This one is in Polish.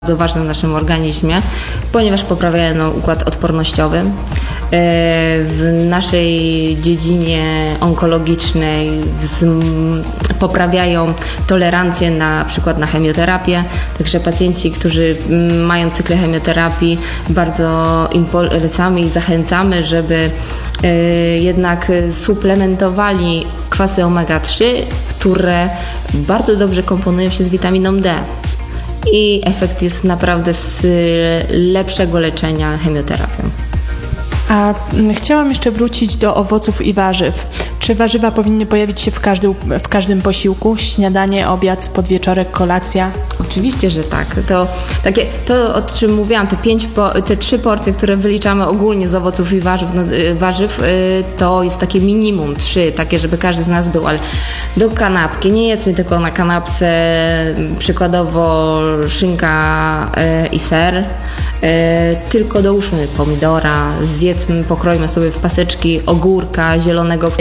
Bardzo ważne w naszym organizmie, ponieważ poprawiają układ odpornościowy. W naszej dziedzinie onkologicznej poprawiają tolerancję na przykład na chemioterapię. Także pacjenci, którzy mają cykle chemioterapii, bardzo im polecamy i zachęcamy, żeby jednak suplementowali kwasy omega-3, które bardzo dobrze komponują się z witaminą D. I efekt jest naprawdę z lepszego leczenia chemioterapią. A chciałam jeszcze wrócić do owoców i warzyw. Czy warzywa powinny pojawić się w każdym posiłku? Śniadanie, obiad, podwieczorek, kolacja? Oczywiście, że tak. To o czym mówiłam, te 3 porcje, które wyliczamy ogólnie z owoców i warzyw, to jest takie minimum 3, takie, żeby każdy z nas był, ale do kanapki nie jedzmy tylko na kanapce, przykładowo szynka i ser, tylko dołóżmy pomidora, pokroimy sobie w paseczki ogórka zielonego,